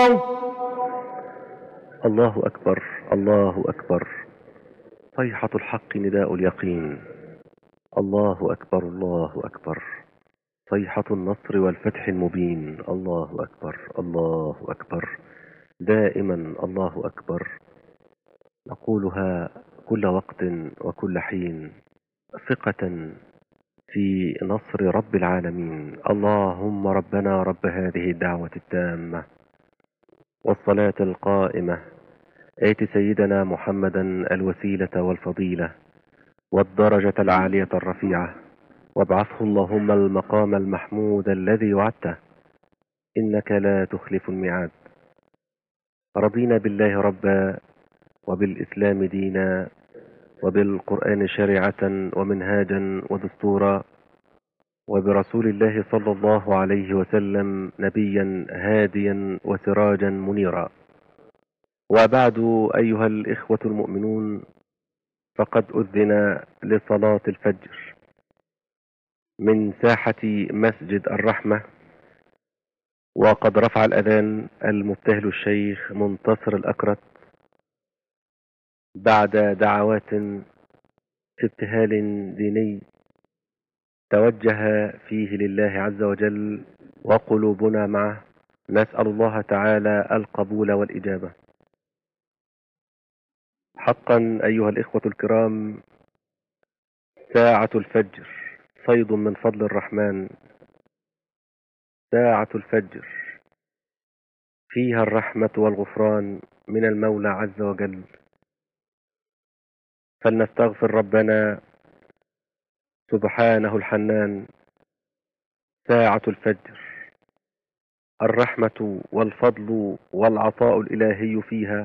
الله أكبر، الله أكبر. صيحة الحق نداء اليقين. الله أكبر، الله أكبر. صيحة النصر والفتح المبين. الله أكبر، الله أكبر. دائما الله أكبر، نقولها كل وقت وكل حين، ثقة في نصر رب العالمين. اللهم ربنا رب هذه الدعوة التامة والصلاة القائمة، آت سيدنا محمدا الوسيلة والفضيلة والدرجة العالية الرفيعة، وابعثه اللهم المقام المحمود الذي وعدته، إنك لا تخلف الميعاد. رضينا بالله ربا، وبالإسلام دينا، وبالقرآن شريعة ومنهاجا ودستورا، وبرسول الله صلى الله عليه وسلم نبيا هاديا وسراجا منيرا. وبعد، أيها الإخوة المؤمنون، فقد أذن لصلاة الفجر من ساحة مسجد الرحمة، وقد رفع الأذان المبتهل الشيخ منتصر الأكرت بعد دعوات في ابتهال ديني توجه فيه لله عز وجل، وقلوبنا معه، نسأل الله تعالى القبول والإجابة. حقا أيها الإخوة الكرام، ساعة الفجر فيض من فضل الرحمن. ساعة الفجر فيها الرحمة والغفران من المولى عز وجل، فلنستغفر ربنا سبحانه الحنان. ساعة الفجر الرحمة والفضل والعطاء الإلهي فيها،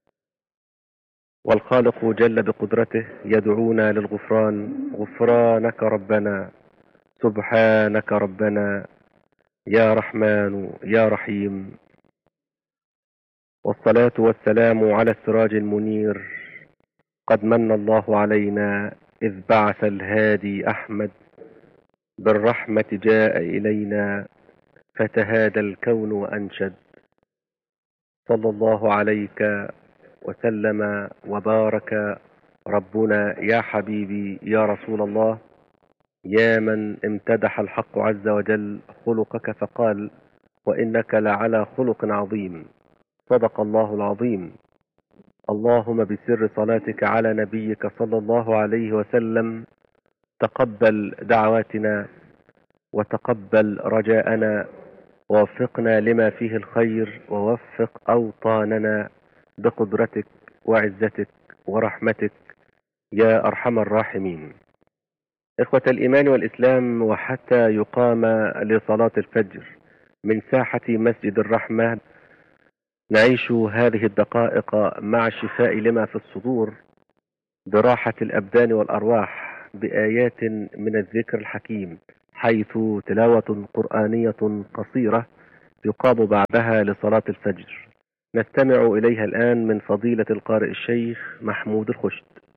والخالق جل بقدرته يدعونا للغفران. غفرانك ربنا، سبحانك ربنا، يا رحمن يا رحيم. والصلاة والسلام على السراج المنير. قد من الله علينا إذ بعث الهادي أحمد، بالرحمة جاء إلينا فتهادى الكون وأنشد. صلى الله عليك وسلم وبارك ربنا يا حبيبي يا رسول الله، يا من امتدح الحق عز وجل خلقك فقال: وإنك لعلى خلق عظيم. صدق الله العظيم. اللهم بسر صلاتك على نبيك صلى الله عليه وسلم تقبل دعواتنا وتقبل رجاءنا، ووفقنا لما فيه الخير، ووفق أوطاننا بقدرتك وعزتك ورحمتك يا أرحم الراحمين. إخوة الإيمان والإسلام، وحتى يقام لصلاة الفجر من ساحة مسجد الرحمة، نعيش هذه الدقائق مع الشفاء لما في الصدور، براحة الأبدان والأرواح، بآيات من الذكر الحكيم، حيث تلاوة قرآنية قصيرة يقام بعدها لصلاة الفجر. نستمع إليها الآن من فضيلة القارئ الشيخ محمود الخشت.